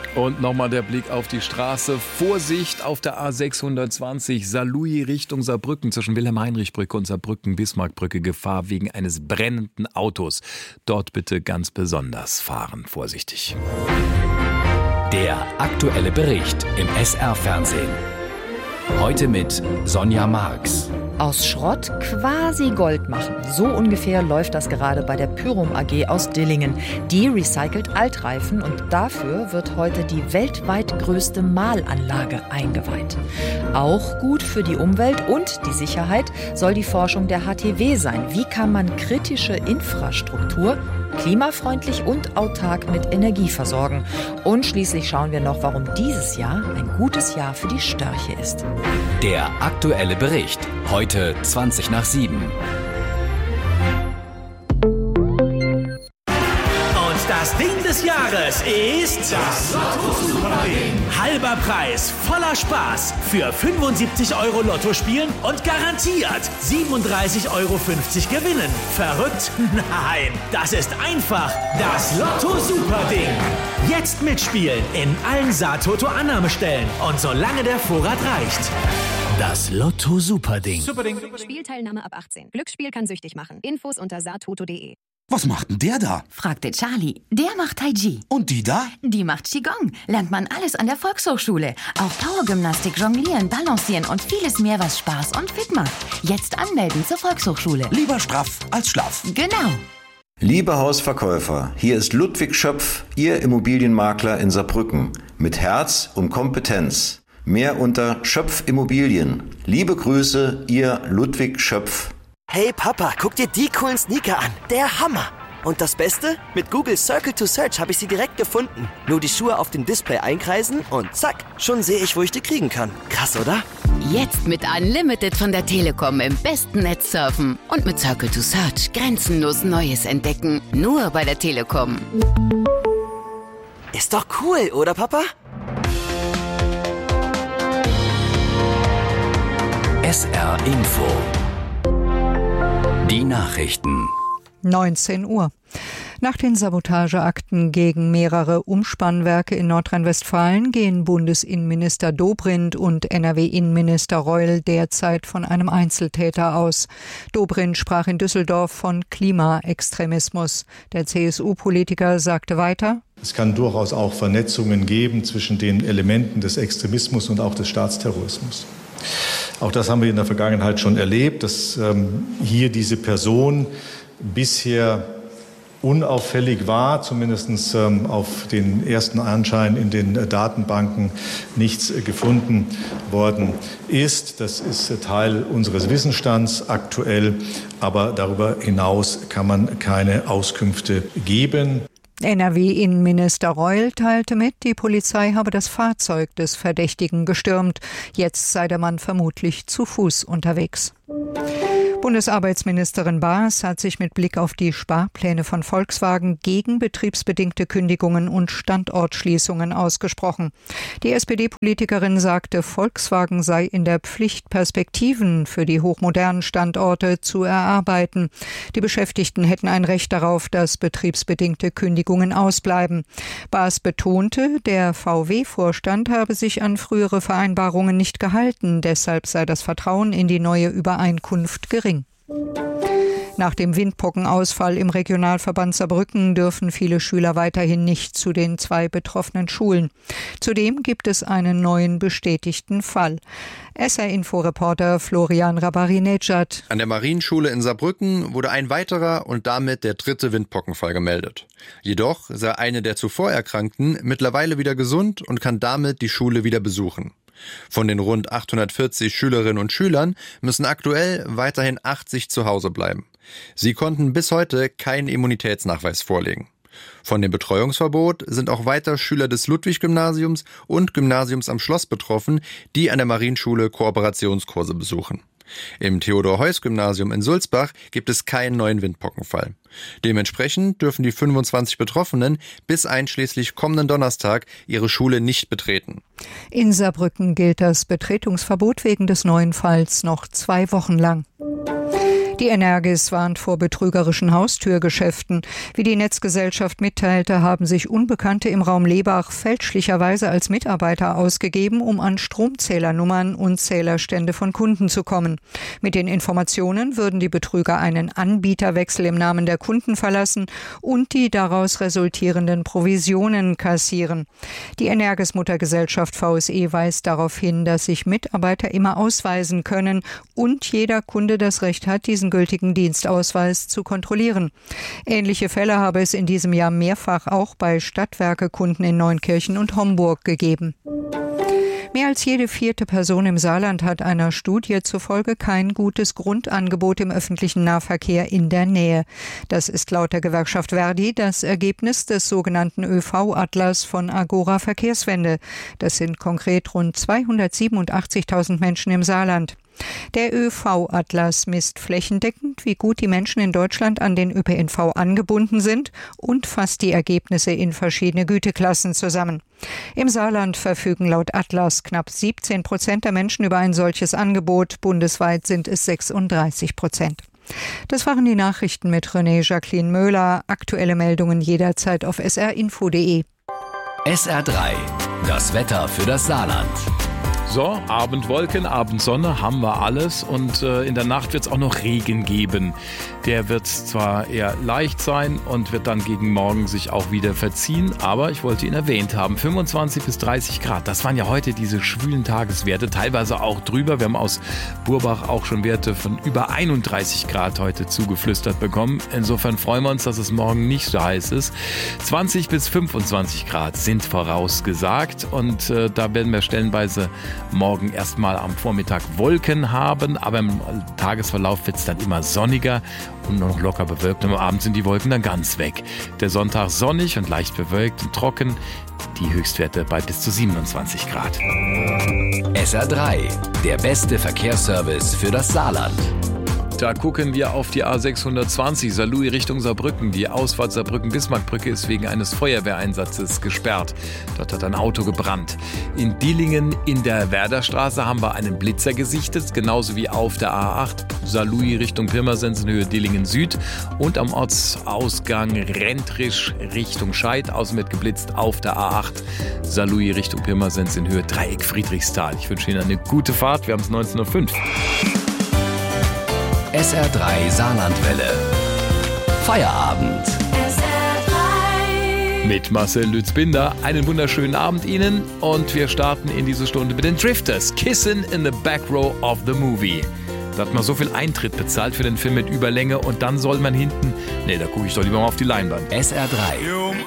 Und nochmal der Blick auf die Straße. Vorsicht auf der A620 Saarlouis Richtung Saarbrücken zwischen Wilhelm-Heinrich-Brücke und Saarbrücken-Bismarck-Brücke. Gefahr wegen eines brennenden Autos. Dort bitte ganz besonders fahren. Vorsichtig. Der aktuelle Bericht im SR-Fernsehen. Heute mit Sonja Marx. Aus Schrott quasi Gold machen. So ungefähr läuft das gerade bei der Pyrum AG aus Dillingen. Die recycelt Altreifen und dafür wird heute die weltweit größte Mahlanlage eingeweiht. Auch gut für die Umwelt und die Sicherheit soll die Forschung der HTW sein. Wie kann man kritische Infrastruktur klimafreundlich und autark mit Energie versorgen? Und schließlich schauen wir noch, warum dieses Jahr ein gutes Jahr für die Störche ist. Der aktuelle Bericht. Heute 7:20. Das Ding des Jahres ist das Lotto-Super-Ding. Halber Preis, voller Spaß. Für 75 € Lotto spielen und garantiert 37,50 € gewinnen. Verrückt? Nein, das ist einfach das Lotto-Super-Ding. Jetzt mitspielen in allen Saar-Toto-Annahmestellen und solange der Vorrat reicht. Das Lotto-Super-Ding. Spielteilnahme ab 18. Glücksspiel kann süchtig machen. Infos unter saartoto.de. Was macht denn der da? Fragte Charlie. Der macht Tai Chi. Und die da? Die macht Qigong. Lernt man alles an der Volkshochschule. Auch Powergymnastik, Jonglieren, Balancieren und vieles mehr, was Spaß und fit macht. Jetzt anmelden zur Volkshochschule. Lieber straff als schlaff. Genau. Liebe Hausverkäufer, hier ist Ludwig Schöpf, Ihr Immobilienmakler in Saarbrücken. Mit Herz und Kompetenz. Mehr unter Schöpf Immobilien. Liebe Grüße, Ihr Ludwig Schöpf. Hey Papa, guck dir die coolen Sneaker an. Der Hammer. Und das Beste? Mit Google Circle to Search habe ich sie direkt gefunden. Nur die Schuhe auf dem Display einkreisen und zack, schon sehe ich, wo ich die kriegen kann. Krass, oder? Jetzt mit Unlimited von der Telekom im besten Netz surfen. Und mit Circle to Search grenzenlos Neues entdecken. Nur bei der Telekom. Ist doch cool, oder Papa? SR Info. Die Nachrichten. 19 Uhr. Nach den Sabotageakten gegen mehrere Umspannwerke in Nordrhein-Westfalen gehen Bundesinnenminister Dobrindt und NRW-Innenminister Reul derzeit von einem Einzeltäter aus. Dobrindt sprach in Düsseldorf von Klimaextremismus. Der CSU-Politiker sagte weiter: Es kann durchaus auch Vernetzungen geben zwischen den Elementen des Extremismus und auch des Staatsterrorismus. Auch das haben wir in der Vergangenheit schon erlebt, dass hier diese Person bisher unauffällig war, zumindest auf den ersten Anschein in den Datenbanken nichts gefunden worden ist. Das ist Teil unseres Wissensstands aktuell, aber darüber hinaus kann man keine Auskünfte geben. NRW-Innenminister Reul teilte mit, die Polizei habe das Fahrzeug des Verdächtigen gestürmt. Jetzt sei der Mann vermutlich zu Fuß unterwegs. Bundesarbeitsministerin Baas hat sich mit Blick auf die Sparpläne von Volkswagen gegen betriebsbedingte Kündigungen und Standortschließungen ausgesprochen. Die SPD-Politikerin sagte, Volkswagen sei in der Pflicht, Perspektiven für die hochmodernen Standorte zu erarbeiten. Die Beschäftigten hätten ein Recht darauf, dass betriebsbedingte Kündigungen ausbleiben. Baas betonte, der VW-Vorstand habe sich an frühere Vereinbarungen nicht gehalten. Deshalb sei das Vertrauen in die neue Übereinkunft gering. Nach dem Windpockenausfall im Regionalverband Saarbrücken dürfen viele Schüler weiterhin nicht zu den 2 betroffenen Schulen. Zudem gibt es einen neuen bestätigten Fall. SR-Info-Reporter Florian Rabari-Nejad. An der Marienschule in Saarbrücken wurde ein weiterer und damit der 3. Windpockenfall gemeldet. Jedoch sei eine der zuvor Erkrankten mittlerweile wieder gesund und kann damit die Schule wieder besuchen. Von den rund 840 Schülerinnen und Schülern müssen aktuell weiterhin 80 zu Hause bleiben. Sie konnten bis heute keinen Immunitätsnachweis vorlegen. Von dem Betreuungsverbot sind auch weiter Schüler des Ludwig-Gymnasiums und Gymnasiums am Schloss betroffen, die an der Marienschule Kooperationskurse besuchen. Im Theodor-Heuss-Gymnasium in Sulzbach gibt es keinen neuen Windpockenfall. Dementsprechend dürfen die 25 Betroffenen bis einschließlich kommenden Donnerstag ihre Schule nicht betreten. In Saarbrücken gilt das Betretungsverbot wegen des neuen Falls noch 2 Wochen lang. Die Energis warnt vor betrügerischen Haustürgeschäften. Wie die Netzgesellschaft mitteilte, haben sich Unbekannte im Raum Lebach fälschlicherweise als Mitarbeiter ausgegeben, um an Stromzählernummern und Zählerstände von Kunden zu kommen. Mit den Informationen würden die Betrüger einen Anbieterwechsel im Namen der Kunden verlassen und die daraus resultierenden Provisionen kassieren. Die Energis-Muttergesellschaft VSE weist darauf hin, dass sich Mitarbeiter immer ausweisen können und jeder Kunde das Recht hat, diesen gültigen Dienstausweis zu kontrollieren. Ähnliche Fälle habe es in diesem Jahr mehrfach auch bei Stadtwerke-Kunden in Neunkirchen und Homburg gegeben. Mehr als jede 4. Person im Saarland hat einer Studie zufolge kein gutes Grundangebot im öffentlichen Nahverkehr in der Nähe. Das ist laut der Gewerkschaft Verdi das Ergebnis des sogenannten ÖV-Atlas von Agora Verkehrswende. Das sind konkret rund 287.000 Menschen im Saarland. Der ÖV-Atlas misst flächendeckend, wie gut die Menschen in Deutschland an den ÖPNV angebunden sind und fasst die Ergebnisse in verschiedene Güteklassen zusammen. Im Saarland verfügen laut Atlas knapp 17% der Menschen über ein solches Angebot. Bundesweit sind es 36%. Das waren die Nachrichten mit René Jacqueline Möhler. Aktuelle Meldungen jederzeit auf srinfo.de. SR3, das Wetter für das Saarland. So, Abendwolken, Abendsonne, haben wir alles und in der Nacht wird es auch noch Regen geben. Der wird zwar eher leicht sein und wird dann gegen Morgen sich auch wieder verziehen, aber ich wollte ihn erwähnt haben, 25 bis 30 Grad, das waren ja heute diese schwülen Tageswerte, teilweise auch drüber. Wir haben aus Burbach auch schon Werte von über 31 Grad heute zugeflüstert bekommen. Insofern freuen wir uns, dass es morgen nicht so heiß ist. 20 bis 25 Grad sind vorausgesagt und da werden wir stellenweise morgen erstmal am Vormittag Wolken haben, aber im Tagesverlauf wird es dann immer sonniger und noch locker bewölkt. Und am Abend sind die Wolken dann ganz weg. Der Sonntag sonnig und leicht bewölkt und trocken. Die Höchstwerte bei bis zu 27 Grad. SR3, der beste Verkehrsservice für das Saarland. Da gucken wir auf die A620 Saarlouis Richtung Saarbrücken. Die Ausfahrt Saarbrücken-Bismarckbrücke ist wegen eines Feuerwehreinsatzes gesperrt. Dort hat ein Auto gebrannt. In Dillingen in der Werderstraße haben wir einen Blitzer gesichtet, genauso wie auf der A8 Saarlouis Richtung Pirmasens in Höhe Dillingen Süd und am Ortsausgang Rentrisch Richtung Scheid. Außen wird geblitzt auf der A8 Saarlouis Richtung Pirmasens in Höhe Dreieck Friedrichsthal. Ich wünsche Ihnen eine gute Fahrt. Wir haben es 19:05 Uhr. SR3 Saarlandwelle. Feierabend. Mit Marcel Lütz-Binder. Einen wunderschönen Abend Ihnen und wir starten in diese Stunde mit den Drifters. Kissin' in the Back Row of the Movie. Da hat man so viel Eintritt bezahlt für den Film mit Überlänge und dann soll man hinten... Nee, da gucke ich doch lieber mal auf die Leinwand. SR3.